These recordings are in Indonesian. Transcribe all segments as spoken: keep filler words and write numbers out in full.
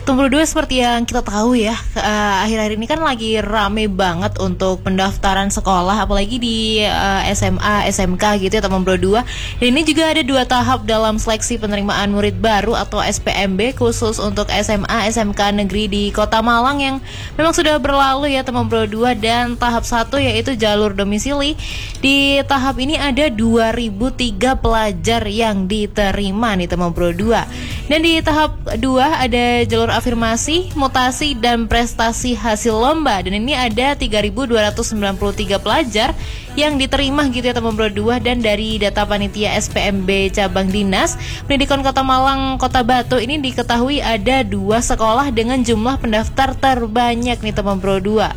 Nomor dua seperti yang kita tahu ya, uh, akhir-akhir ini kan lagi rame banget untuk pendaftaran sekolah, apalagi di uh, S M A, S M K gitu ya teman Bro dua. Dan ini juga ada dua tahap dalam seleksi penerimaan murid baru atau S P M B khusus untuk S M A, S M K negeri di Kota Malang yang memang sudah berlalu ya teman Bro dua. Dan tahap satu yaitu jalur domisili. Di tahap ini ada dua ribu tiga pelajar yang diterima nih teman Bro dua. Dan di tahap dua ada jalur afirmasi, mutasi, dan prestasi hasil lomba. Dan ini ada tiga ribu dua ratus sembilan puluh tiga pelajar yang diterima gitu ya teman Bro dua. Dan dari data panitia S P M B cabang dinas pendidikan Kota Malang, Kota Batu ini diketahui ada dua sekolah dengan jumlah pendaftar terbanyak nih teman Bro dua.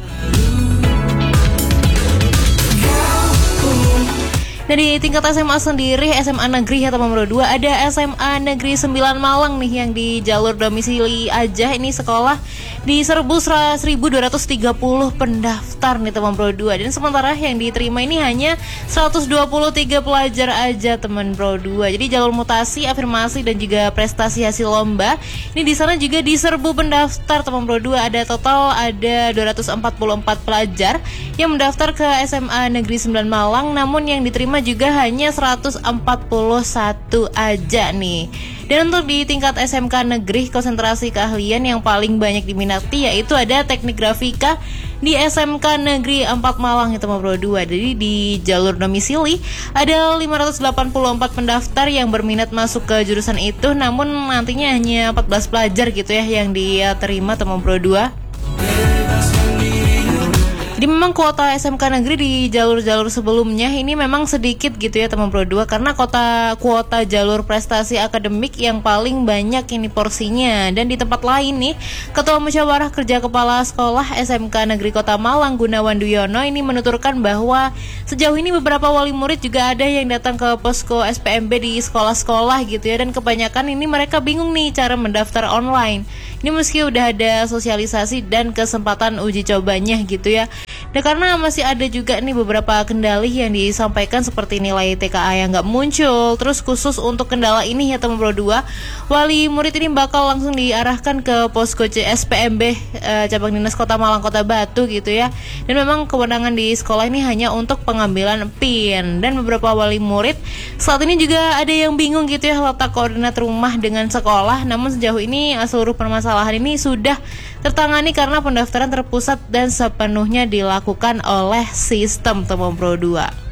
Dari tingkat S M A sendiri, S M A negeri ya teman Bro dua, ada S M A Negeri sembilan Malang nih yang di jalur domisili aja. Ini sekolah diserbu seribu dua ratus tiga puluh pendaftar nih teman Bro dua. Dan sementara yang diterima ini hanya seratus dua puluh tiga pelajar aja teman Bro dua. Jadi jalur mutasi, afirmasi, dan juga prestasi hasil lomba ini di sana juga diserbu pendaftar teman Bro dua. Ada total ada dua ratus empat puluh empat pelajar yang mendaftar ke S M A Negeri sembilan Malang, namun yang diterima juga hanya seratus empat puluh satu aja nih. Dan untuk di tingkat S M K negeri, konsentrasi keahlian yang paling banyak diminati yaitu ada teknik grafika di S M K negeri empat Malang itu Bro dua. Jadi di jalur domisili ada lima ratus delapan puluh empat pendaftar yang berminat masuk ke jurusan itu, namun nantinya hanya empat belas pelajar gitu ya yang diterima teman Bro dua. Jadi memang kuota S M K negeri di jalur-jalur sebelumnya ini memang sedikit gitu ya teman Bro dua, karena kota kuota jalur prestasi akademik yang paling banyak ini porsinya. Dan di tempat lain nih, Ketua Musyawarah Kerja Kepala Sekolah S M K Negeri Kota Malang Gunawan Duyono ini menuturkan bahwa sejauh ini beberapa wali murid juga ada yang datang ke posko S P M B di sekolah-sekolah gitu ya, dan kebanyakan ini mereka bingung nih cara mendaftar online. Ini meski udah ada sosialisasi dan kesempatan uji cobanya gitu ya. Dan karena masih ada juga nih beberapa kendali yang disampaikan seperti nilai T K A yang nggak muncul. Terus khusus untuk kendala ini ya teman Bro dua, wali murid ini bakal langsung diarahkan ke posko S P M B eh, cabang dinas Kota Malang, Kota Batu gitu ya. Dan memang kewenangan di sekolah ini hanya untuk pengambilan P I N. Dan beberapa wali murid saat ini juga ada yang bingung gitu ya letak koordinat rumah dengan sekolah. Namun sejauh ini seluruh permasalahan ini sudah tertangani karena pendaftaran terpusat dan sepenuhnya dilakukan oleh sistem teman Bro dua.